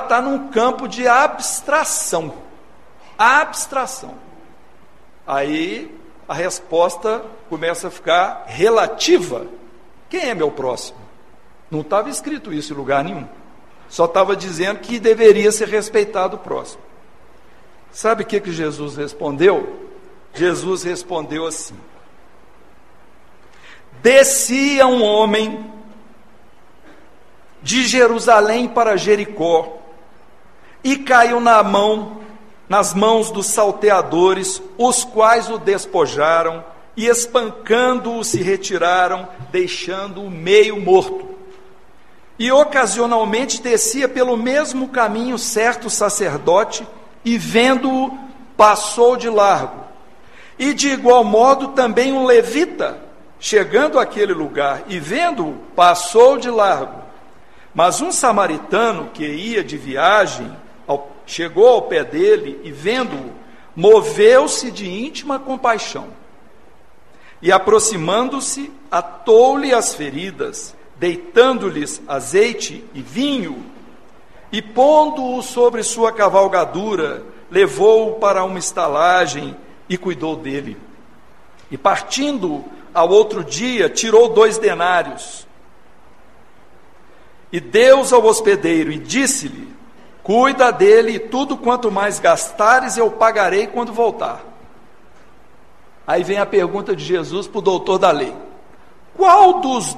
está num campo de abstração. Abstração. Aí a resposta começa a ficar relativa. Quem é meu próximo? Não estava escrito isso em lugar nenhum. Só estava dizendo que deveria ser respeitado o próximo. Sabe o que Jesus respondeu? Jesus respondeu assim: descia um homem de Jerusalém para Jericó e caiu nas mãos dos salteadores, os quais o despojaram e espancando-o se retiraram, deixando-o meio morto. E ocasionalmente descia pelo mesmo caminho certo sacerdote e vendo-o passou de largo. E de igual modo também um levita, chegando àquele lugar e vendo-o passou de largo. Mas um samaritano que ia de viagem chegou ao pé dele e vendo-o, moveu-se de íntima compaixão. E aproximando-se, atou-lhe as feridas, deitando-lhes azeite e vinho, e pondo-o sobre sua cavalgadura, levou-o para uma estalagem e cuidou dele. E partindo ao outro dia, tirou 2 denários, e deu-os ao hospedeiro, e disse-lhe: cuida dele, e tudo quanto mais gastares eu pagarei quando voltar. Aí vem a pergunta de Jesus para o doutor da lei: qual dos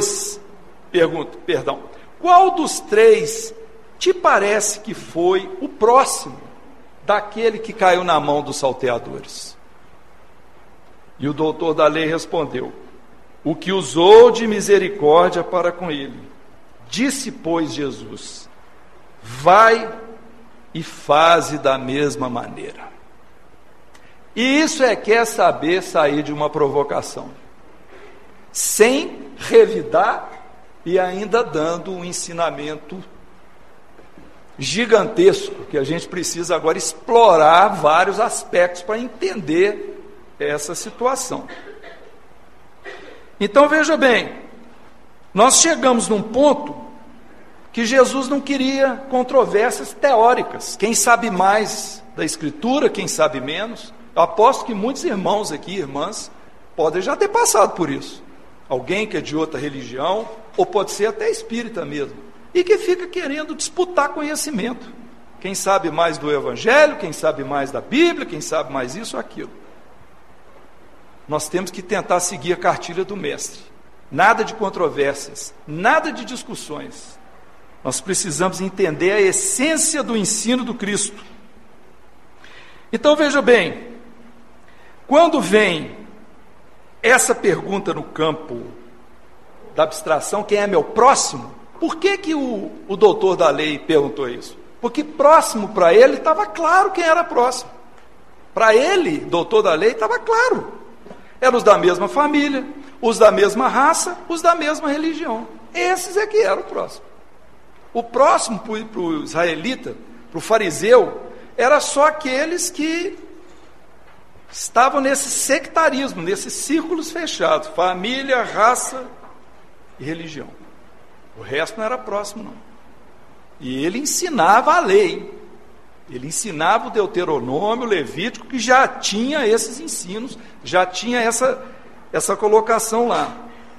3 te parece que foi o próximo daquele que caiu na mão dos salteadores? E o doutor da lei respondeu: o que usou de misericórdia para com ele. Disse, pois, Jesus: vai e faze da mesma maneira. E isso quer saber sair de uma provocação, sem revidar e ainda dando um ensinamento gigantesco, que a gente precisa agora explorar vários aspectos para entender essa situação. Então veja bem, nós chegamos num ponto que Jesus não queria controvérsias teóricas, quem sabe mais da Escritura, quem sabe menos. Eu aposto que muitos irmãos aqui, irmãs, podem já ter passado por isso. Alguém que é de outra religião, ou pode ser até espírita mesmo, e que fica querendo disputar conhecimento. Quem sabe mais do Evangelho, quem sabe mais da Bíblia, quem sabe mais isso ou aquilo. Nós temos que tentar seguir a cartilha do Mestre. Nada de controvérsias, nada de discussões. Nós precisamos entender a essência do ensino do Cristo. Então veja bem, quando vem essa pergunta no campo da abstração, quem é meu próximo? Por que o doutor da lei perguntou isso? Porque próximo para ele estava claro quem era próximo. Para ele, doutor da lei, estava claro. Eram os da mesma família, os da mesma raça, os da mesma religião. Esses é que eram o próximo. O próximo para o israelita, para o fariseu, era só aqueles que estavam nesse sectarismo, nesses círculos fechados, família, raça e religião. O resto não era próximo, não. E ele ensinava a lei, ele ensinava o Deuteronômio, o Levítico, que já tinha esses ensinos, já tinha essa colocação lá.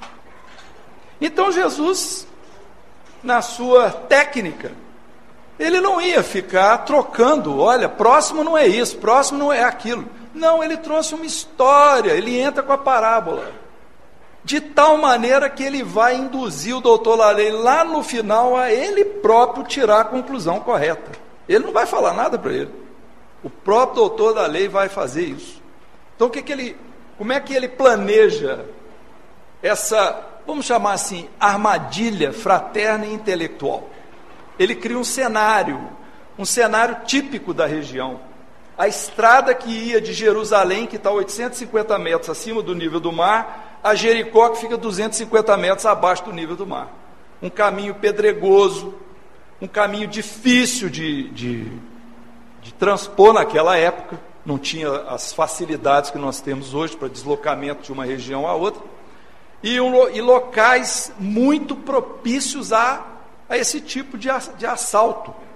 Então Jesus, na sua técnica, ele não ia ficar trocando, olha, próximo não é isso, próximo não é aquilo. Não, ele trouxe uma história, ele entra com a parábola, de tal maneira que ele vai induzir o doutor da lei lá no final a ele próprio tirar a conclusão correta. Ele não vai falar nada para ele. O próprio doutor da lei vai fazer isso. Então como é que ele planeja essa, vamos chamar assim, armadilha fraterna e intelectual? Ele cria um cenário típico da região. A estrada que ia de Jerusalém, que está 850 metros acima do nível do mar, a Jericó, que fica 250 metros abaixo do nível do mar. Um caminho pedregoso, um caminho difícil de transpor naquela época, não tinha as facilidades que nós temos hoje para deslocamento de uma região a outra, e locais muito propícios a esse tipo de assalto.